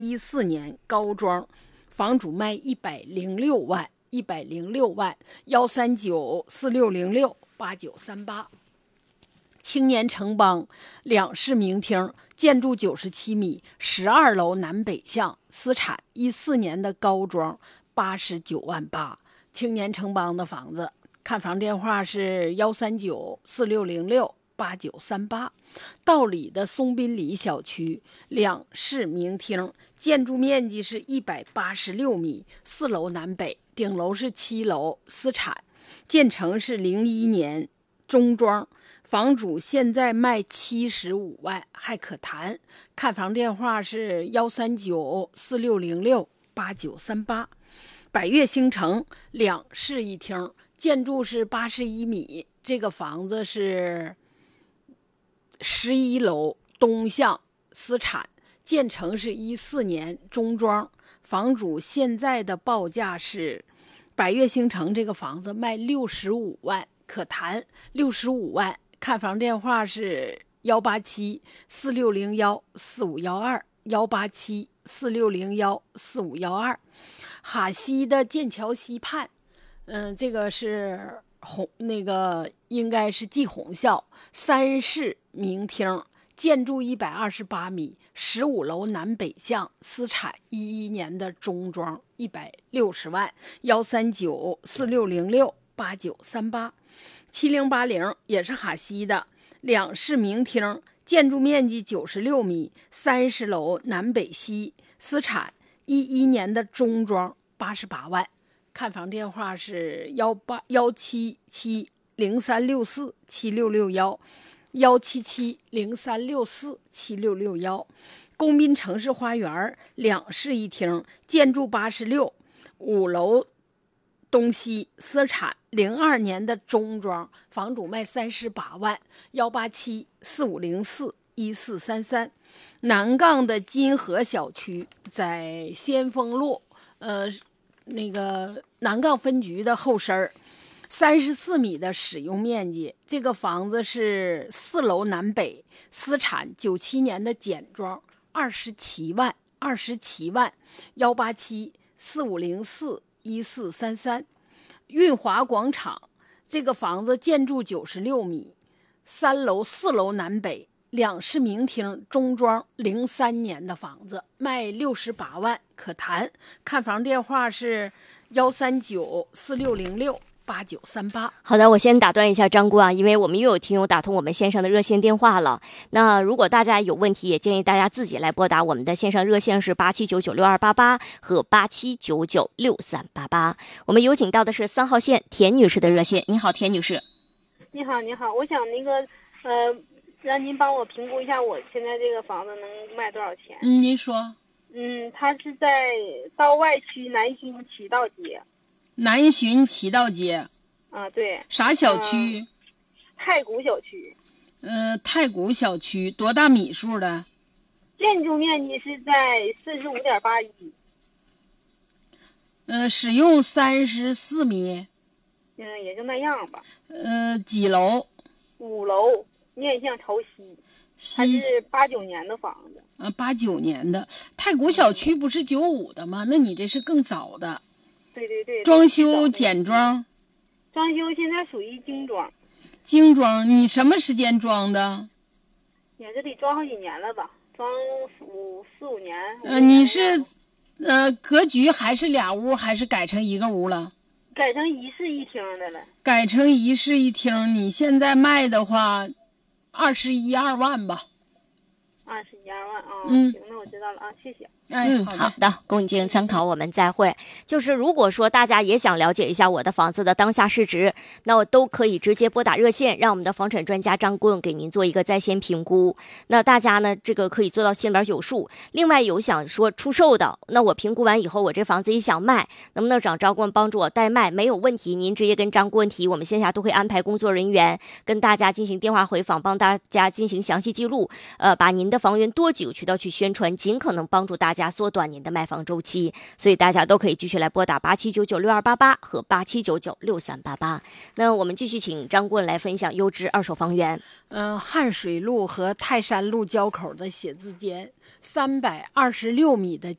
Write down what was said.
14年高庄，房主卖106万，106万，13946068938。青年城邦两室明厅，建筑97米，12楼南北向，私产14年的高庄，89万8。青年城邦的房子，看房电话是13946068938。道里的松滨里小区两室明厅，建筑面积是186米，4楼南北，顶楼是7楼，私产，建成是01年，中庄。房主现在卖75万，还可谈。看房电话是13946068938。百悦星城两室一厅，建筑是81米，这个房子是11楼东向，私产，建成是14年，中庄。房主现在的报价是百悦星城这个房子卖65万，可谈65万。看房电话是18746014512，18746014512。哈西的剑桥西畔，这个是应该是技红校3室明厅，建筑128米，15楼南北向，私产11年的中庄，160万，13946068938。7080也是哈西的两室明厅，建筑面积96米，30楼南北西，私产11年的中庄，88万。看房电话是17703647661，17703647661。公滨城市花园两室一厅，建筑86，5楼东西，私产02年的中庄，房主卖38万，18745041433。南杠的金河小区在先锋路，南杠分局的后身，34米的使用面积，这个房子是4楼南北，私产97年的简装，27万，18745041433。运华广场这个房子建筑96米，3楼4楼南北，两室明厅，中庄，03年的房子，卖68万，可谈。看房电话是13946068938。 好的，我先打断一下张姑啊，因为我们又有听友打通我们线上的热线电话了。那如果大家有问题，也建议大家自己来拨打我们的线上热线是87996288和87996388。我们有请到的是3号线田女士的热线。你好，田女士。 你好，我想让您帮我评估一下我现在这个房子能卖多少钱。 您说。 它是在道外区南浔齐道街。 南浔齐道街。 对。 啥小区？ 太古小区。 太古小区多大米数的？ 建筑面积是在45.81。 使用34米。 也就那样吧。 几楼 ？5楼，面向朝西。它是89年的房子。 89年的。太古小区不是95的吗？那你这是更早的。 对对对。 装修简装？ 装修现在属于精装。 精装，你什么时间装的？ 也是得装好几年了吧，装4、5年。 你是格局还是俩屋，还是改成一个屋了？ 改成一室一厅的了。 改成一室一厅，你现在卖的话，21、2万吧。 21、2万啊。行，那我知道了啊，谢谢。 好的，供你进行参考，我们再会。就是如果说大家也想了解一下我的房子的当下市值，那我都可以直接拨打热线，让我们的房产专家张顾问给您做一个在线评估。那大家呢，这个可以做到心里边有数。另外有想说出售的，那我评估完以后，我这房子也想卖，能不能找张顾问帮助我代卖？没有问题，您直接跟张顾问提，我们线下都会安排工作人员跟大家进行电话回访，帮大家进行详细记录，把您的房源多几个渠道去宣传们尽可能帮助大家缩短您的卖房周期，所以大家都可以继续来拨打87996288和87996388。那我们继续请张顾问来分享优质二手房源。 汉水路和泰山路交口的写字间，326米的